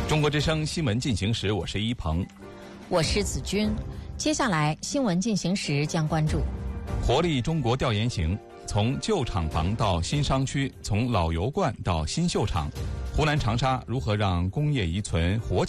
中国之声新闻进行时，我是一鹏， 我是子君。接下来新闻进行时将关注活力中国调研行，从旧厂房到新商区，从老油罐到新秀厂，湖南长沙如何让工业遗存活